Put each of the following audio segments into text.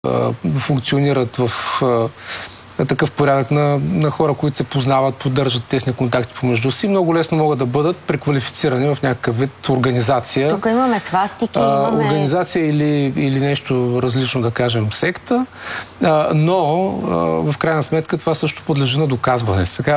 функционират в такъв порядък на хора, които се познават, поддържат тесни контакти помежду си, много лесно могат да бъдат преквалифицирани в някакъв вид организация. Тук имаме свастики, организация или нещо различно, да кажем, секта, но в крайна сметка това също подлежи на доказване. Сега,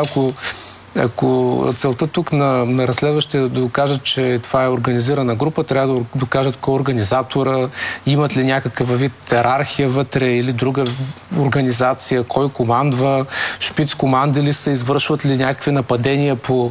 ако целта тук на разследващите да докажат, че това е организирана група, трябва да докажат кой е организатора, имат ли някакъв вид иерархия вътре или друга организация, кой командва, шпиц команди ли са, извършват ли някакви нападения по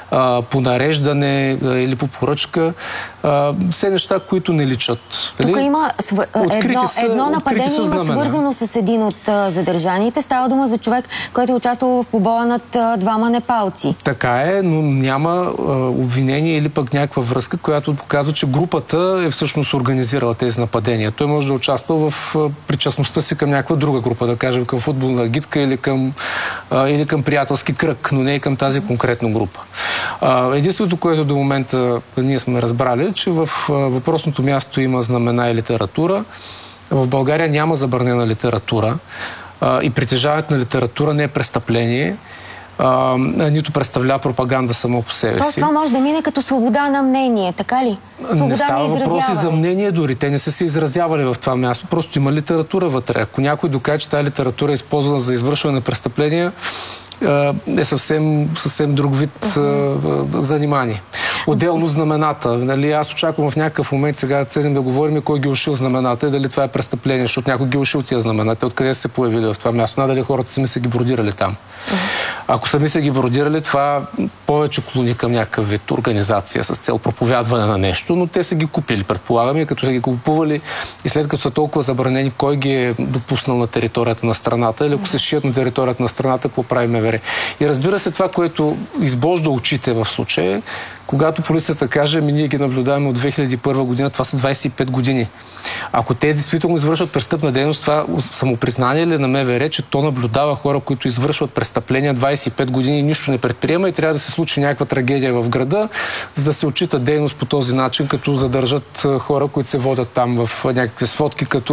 нареждане или по поръчка. Все неща, които не личат. Тук има едно нападение, има свързано с един от задържаните. Става дума за човек, който е участвал в побоя над 2 непалци. Така е, но няма обвинение или пък някаква връзка, която показва, че групата е всъщност организирала тези нападения. Той може да участва в причастността си към някаква друга група, да кажем към футболна агитка или към приятелски кръг, но не и към тази конкретна група. Единството, което до момента ние сме разбрали, че в въпросното място има знамена и литература. В България няма забранена литература и притежаването на литература не е престъпление, нито представлява пропаганда само по себе си. Това може да мине като свобода на мнение, така ли? Свобода не става на изразяване. Въпроси за мнение дори. Те не са се изразявали в това място. Просто има литература вътре. Ако някой докаже, че тази литература е използвана за извършване на престъпления, е съвсем друг вид занимание. Отделно знамената. Нали, аз очаквам в някакъв момент сега да седнем да говорим кой ги ушил знамената и дали това е престъпление, защото някой ги ушил тия знамената. Откъде са се появили в това място? Надали хората сами са ги бродирали там. Ако сами са ги бродирали, това повече клони към някакъв вид организация с цел проповядване на нещо, но те са ги купили, предполагаме, като са ги купували и след като са толкова забранени, кой ги е допуснал на територията на страната или ако се шият на територията на страната, какво прави МВР. И разбира се, това, което избожда очите в случая, когато полицията каже, ние ги наблюдаваме от 2001 година, това са 25 години. Ако те действително извършват престъпна дейност, това самопризнание ли на МВР, че то наблюдава хора, които извършват престъпления 25 години и нищо не предприема и трябва да се случи някаква трагедия в града, за да се отчита дейност по този начин, като задържат хора, които се водят там в някакви сводки като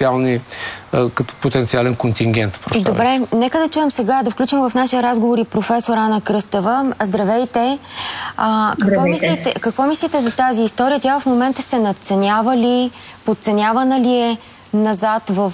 потенциален контингент. Добре, нека да чуем сега, да включим в нашия разговор и професор Ана Кръстева. Здравейте! Какво мислите за тази история? Тя в момента се надценява ли, подценявана ли е назад в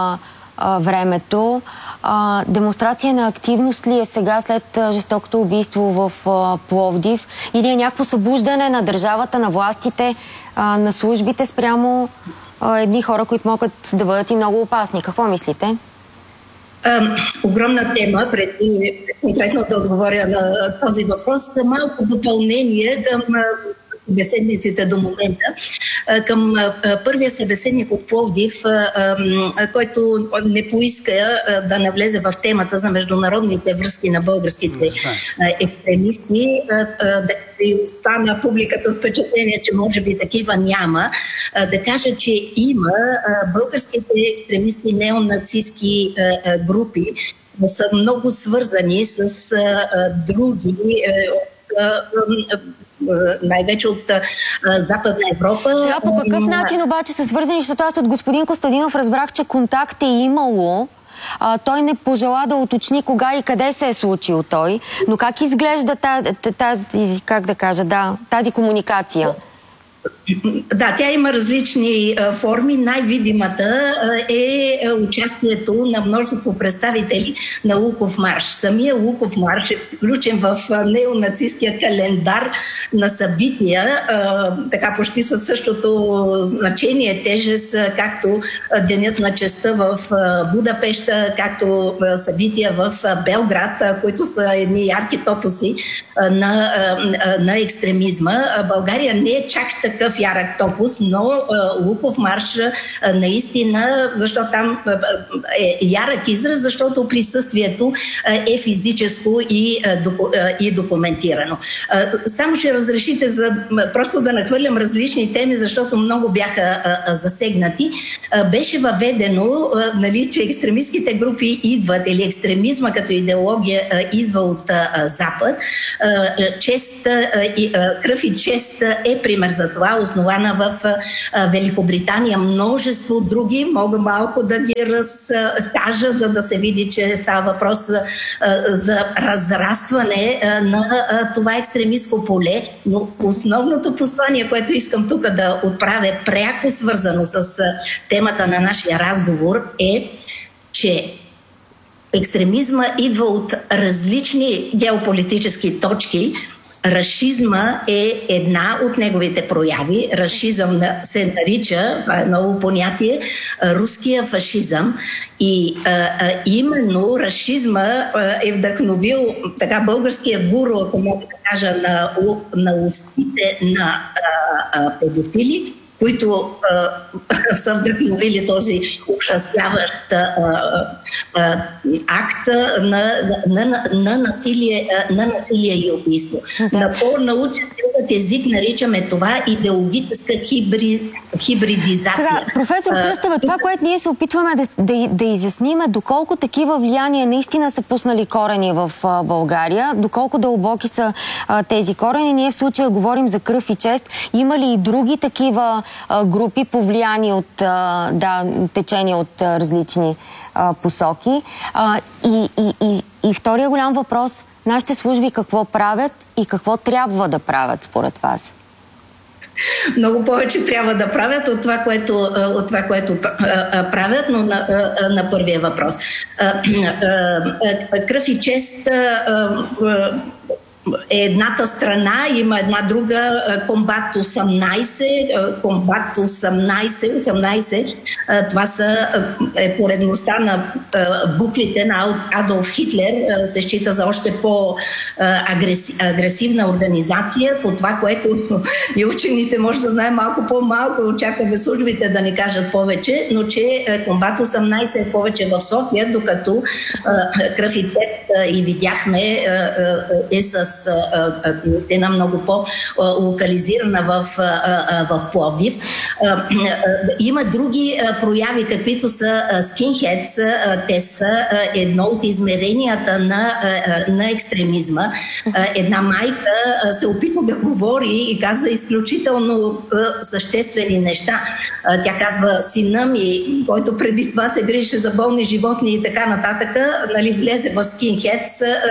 времето? Демонстрация на активност ли е сега след жестокото убийство в Пловдив? Или е някакво събуждане на държавата, на властите, на службите спрямо едни хора, които могат да бъдат и много опасни? Какво мислите? Огромна тема, преди конкретно да отговоря на този въпрос, малко допълнение към събеседниците до момента, към първия събеседник от Пловдив, който не поиска да навлезе в темата за международните връзки на българските екстремисти, и остана публиката с впечатление, че може би такива няма, да кажа, че има българските екстремисти, неонацистски групи, са много свързани с други най-вече от Западна Европа. Сега по какъв начин обаче са свързани, защото аз от господин Костадинов разбрах, че контакт е имало. Той не пожела да уточни кога и къде се е случил той, но как изглежда тази комуникация? Да, тя има различни форми. Най-видимата е участието на множество представители на Луков марш. Самия Луков марш е включен в неонацистския календар на събития, така почти със същото значение, тежест, както Денят на честта в Будапеща, както събития в Белград, които са едни ярки топоси на екстремизма. България не е чак такъв ярък топус, но Луков марш наистина, защото там е ярък израз, защото присъствието е физическо и документирано. Само ще разрешите просто да нахвърлям различни теми, защото много бяха засегнати. Беше въведено, че екстремистските групи идват, или екстремизма като идеология идва от Запад. Кръв и чест е пример за това. основана в Великобритания. Множество други, мога малко да ги разкажа, за да се види, че става въпрос за разрастване на това екстремистско поле, но основното послание, което искам тук да отправя, пряко свързано с темата на нашия разговор, е, че екстремизма идва от различни геополитически точки. Расизма е една от неговите прояви. Расизъм се нарича, това е ново понятие, руския фашизъм. И именно расизма е вдъхновил така българския гуру, ако мога да кажа, на устите на педофили, които са вдъхновили този ужасяващ акт на насилие и убийство. На по-научен език наричаме това идеологическа хибридизация. Сега, професор Кръстева, това, което ние се опитваме да изясним, е доколко такива влияния наистина са пуснали корени в България, доколко дълбоки са тези корени. Ние в случая говорим за кръв и чест. Има ли и други такива групи, повлияни от течения от различни посоки? И втория голям въпрос: нашите служби какво правят и какво трябва да правят според вас? Много повече трябва да правят от това, което правят, но на първия въпрос. Кръв и чест е едната страна, има една друга, Комбат 18, това е поредността на буквите на Адолф Хитлер, се счита за още по-агресивна организация, по това, което и учените може да знаем малко по-малко, очакваме службите да ни кажат повече, но че Комбат 18 е повече в София, докато Кръв и чест и видяхме е с една много по-локализирана в Пловдив. Има други прояви, каквито са скинхедс. Те са едно от измеренията на екстремизма. Една майка се опита да говори и каза изключително съществени неща. Тя казва: сина ми, който преди това се грижеше за болни животни и така нататък, влезе в скинхедс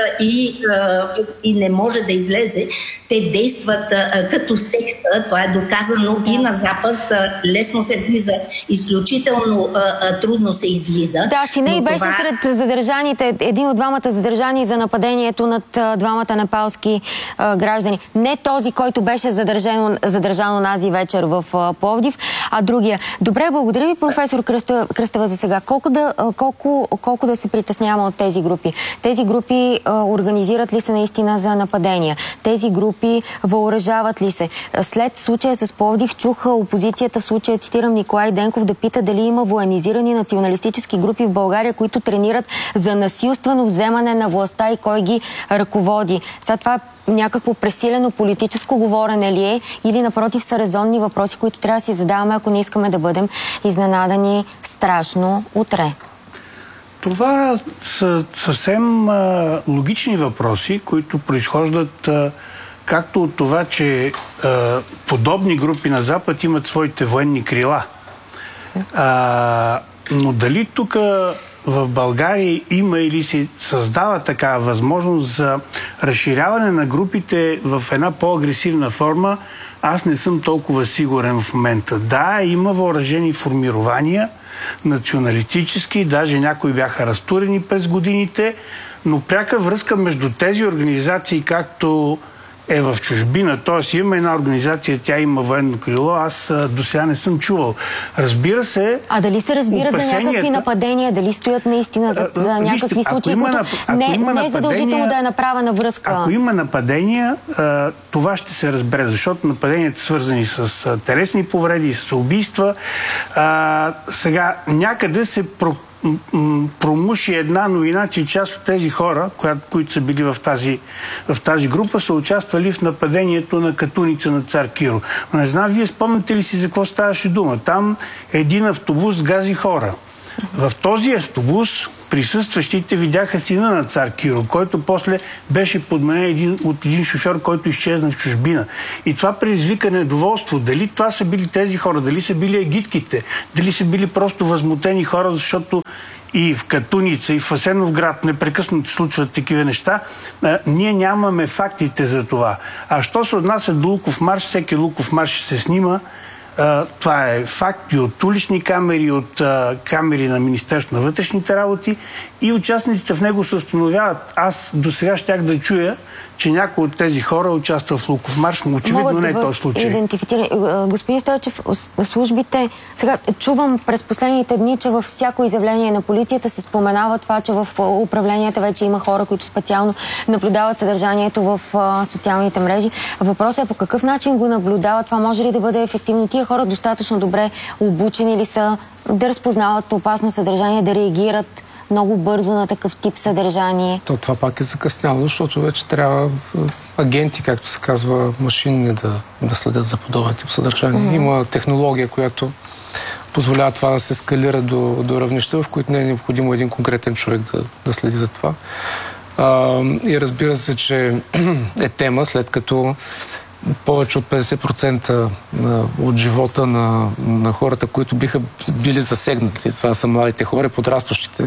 и не може да излезе. Те действат като секта, това е доказано и на Запад, лесно се влиза, изключително трудно се излиза. Да, сина и беше сред задържаните, един от двамата задържани за нападението над двамата непалски граждани. Не този, който беше задържан онази вечер в Пловдив, а другия. Добре, благодаря ви, професор Кръстева, за сега. Колко да се притесняваме от тези групи? Тези групи организират ли се наистина за нападения? Тези групи въоръжават ли се? След случая с Пловдив чуха опозицията, в случая цитирам Николай Денков, да пита дали има военизирани националистически групи в България, които тренират за насилствено вземане на властта и кой ги ръководи. Сега това някакво пресилено политическо говорене ли е, или напротив са резонни въпроси, които трябва да си задаваме, ако не искаме да бъдем изненадани страшно утре? Това са съвсем логични въпроси, които произхождат както от това, че подобни групи на Запад имат своите военни крила. Но дали тук в България има или се създава такава възможност за разширяване на групите в една по-агресивна форма, аз не съм толкова сигурен в момента. Да, има въоръжени формирования, националистически, даже някои бяха разтурени през годините, но пряка връзка между тези организации, както е в чужбина, т.е. има една организация, тя има военно крило, аз до сега не съм чувал. Разбира се... А дали се разбират за някакви нападения, дали стоят наистина за някакви случаи, които не е задължително да е направена връзка? Ако има нападения, това ще се разбере, защото нападенията са свързани с телесни повреди, с убийства. Сега някъде се промуши една новина, че част от тези хора, които са били в тази група, са участвали в нападението на Катуница на Цар Киро. Не знам, вие спомняте ли си за какво ставаше дума? Там един автобус гази хора. В този автобус присъстващите видяха сина на цар Киро, който после беше подменен от един шофьор, който изчезна в чужбина. И това предизвика недоволство. Дали това са били тези хора, дали са били егитките, дали са били просто възмутени хора, защото и в Катуница, и в Асеновград непрекъснато случват такива неща. Ние нямаме фактите за това. А що се отнася до Луков марш, всеки Луков марш се снима. Това е факт и от улични камери, от камери на Министерството на вътрешните работи и участниците в него се установяват. Аз до сега щях да чуя, че някой от тези хора участва в Луков марш, но очевидно не е този случай. Господин Стойчев, службите... Сега чувам през последните дни, че във всяко изявление на полицията се споменава това, че в управленията вече има хора, които специално наблюдават съдържанието в социалните мрежи. Въпросът е по какъв начин го наблюдават. Това може ли да бъде ефективно? Тия хора достатъчно добре обучени ли са да разпознават опасно съдържание, да реагират много бързо на такъв тип съдържание? Това пак е закъсняло, защото вече трябва агенти, както се казва, машини да следят за подобен тип съдържание. Има технология, която позволява това да се скалира до равнища, в които не е необходимо един конкретен човек да следи за това. И разбира се, че е тема, след като повече от 50% от живота на хората, които биха били засегнати, това са младите хора, подрастващите,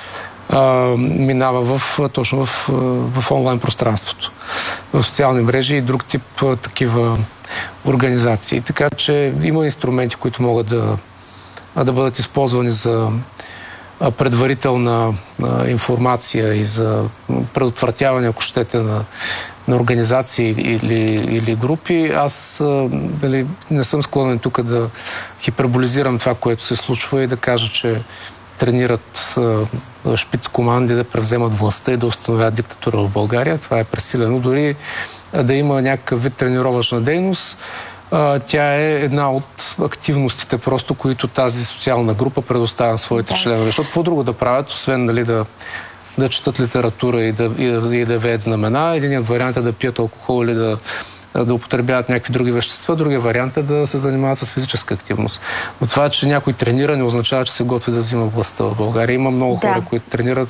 минава точно в онлайн пространството, в социални мрежи и друг тип такива организации. Така че има инструменти, които могат да бъдат използвани за предварителна информация и за предотвратяване, ако щете, на организации или групи. Аз не съм склонен тук да хиперболизирам това, което се случва и да кажа, че тренират шпиц команди да превземат властта и да установят диктатура в България. Това е пресилено. Дори да има някакъв вид тренировъчна дейност, тя е една от активностите просто, които тази социална група предоставя на своите членове. Защото какво друго да правят, освен да четат литература и да веят знамена. Единият вариант е да пият алкохол или да употребяват някакви други вещества. Другия вариант е да се занимават с физическа активност. Но това, че някой тренира, не означава, че се готви да взима властта в България. Има много хора, които тренират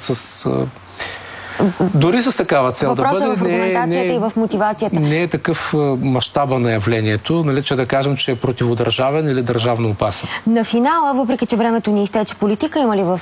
дори с такава цел да бъде. Въпросът в аргументацията и в мотивацията. Не е такъв мащаба на явлението, че да кажем, че е противодържавен или държавно опасен. На финала, въпреки че времето ни изтече, политика има ли в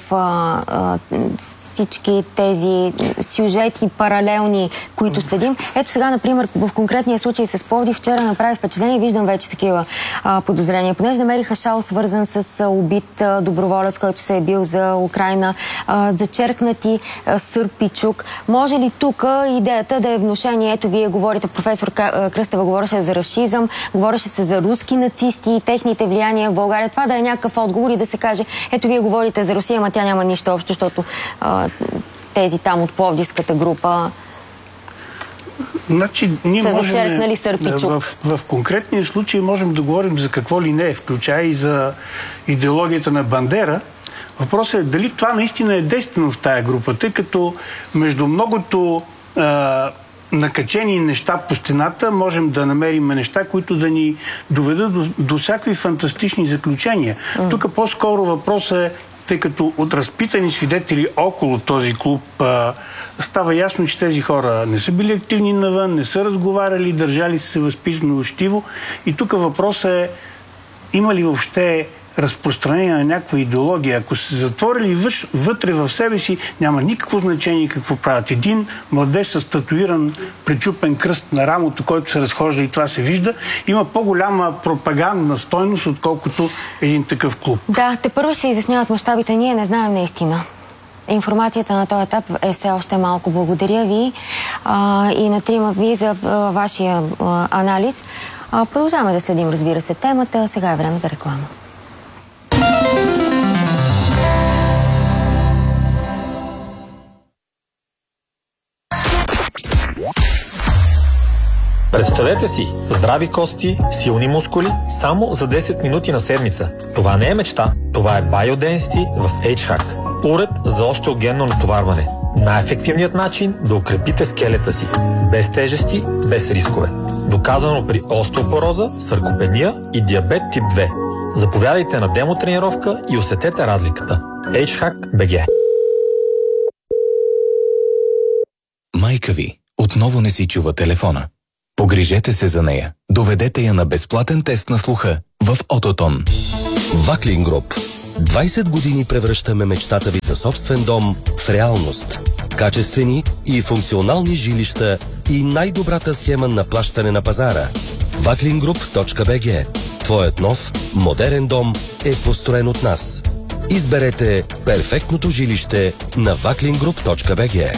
всички тези сюжети паралелни, които следим? Ето сега, например, в конкретния случай с Пловдив вчера направи впечатление и виждам вече такива подозрения. Понеже намериха шал, свързан с убит доброволец, който се е бил за Украйна, зачеркнати сърп и чук. Може ли тук идеята да е внушение? Ето, вие говорите, професор Кръстева говореше за рашизъм, говореше се за руски нацисти и техните влияния в България. Това да е някакъв отговор и да се каже, ето, вие говорите за Русия, ама тя няма нищо общо, защото тези там от Пловдивската група са зачеркнали сърп и чук. В конкретния случай можем да говорим за какво ли не, включая и за идеологията на Бандера. Въпросът е дали това наистина е действено в тая група, тъй като между многото накачени неща по стената можем да намерим неща, които да ни доведат до всякакви фантастични заключения. Тук по-скоро въпросът е, тъй като от разпитани свидетели около този клуб става ясно, че тези хора не са били активни навън, не са разговаряли, държали се възпитано учтиво. И тук въпросът е, има ли въобще разпространение на някаква идеология? Ако се затворили вътре в себе си, няма никакво значение какво правят. Един младеж с татуиран пречупен кръст на рамото, който се разхожда и това се вижда, има по-голяма пропагандна стойност, отколкото един такъв клуб. Да, тепърва ще се изясняват мащабите. Ние не знаем наистина. Информацията на този етап е все още малко. Благодаря ви и на трима ви за вашия анализ. Продължаваме да следим, разбира се, темата. Сега е време за реклама. Представете си, здрави кости, силни мускули, само за 10 минути на седмица. Това не е мечта, това е BioDensity в H-Hack. Уред за остеогенно натоварване. Най-ефективният начин да укрепите скелета си. Без тежести, без рискове. Доказано при остеопороза, саркопения и диабет тип 2. Заповядайте на демо тренировка и усетете разликата. H-Hack BG. майка ви отново не си чува телефона. Погрижете се за нея. Доведете я на безплатен тест на слуха в Ототон. Ваклин Груп. 20 години превръщаме мечтата ви за собствен дом в реалност. Качествени и функционални жилища и най-добрата схема на плащане на пазара. Vaklingroup.bg. Твоят нов, модерен дом е построен от нас. Изберете перфектното жилище на Vaklingroup.bg.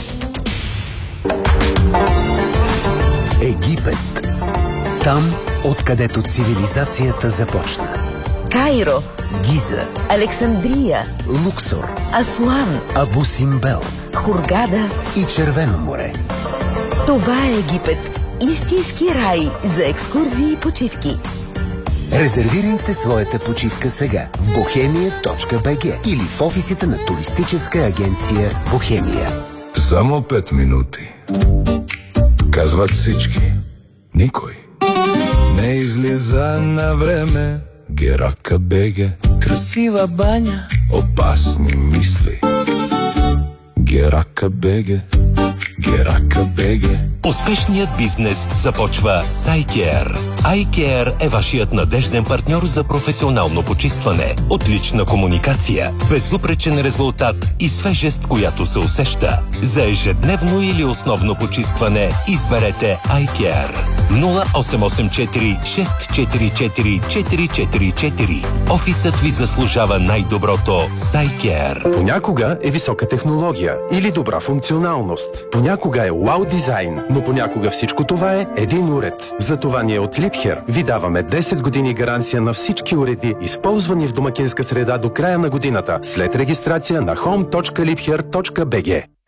Египет. Там, откъдето цивилизацията започна. Кайро, Гиза, Александрия, Луксор, Асуан, Абу Симбел, Хургада и Червено море. Това е Египет. Истински рай за екскурзии и почивки. Резервирайте своята почивка сега в bohemia.bg или в офисите на туристическа агенция Бохемия. Само 5 минути. Казват всички. Никой не излиза на време. Герака беге. Красива баня. Опасни мисли. Герака беге. Герака беге. Успешният бизнес започва с iCare. iCare е вашият надежден партньор за професионално почистване. Отлична комуникация, безупречен резултат и свежест, която се усеща. За ежедневно или основно почистване изберете iCare. 0884 644 444. Офисът ви заслужава най-доброто с iCare. Понякога е висока технология или добра функционалност. Понякога е вау дизайн, но понякога всичко това е един уред. Затова ние от Liebherr ви даваме 10 години гаранция на всички уреди, използвани в домакинска среда до края на годината, след регистрация на home.liebherr.bg.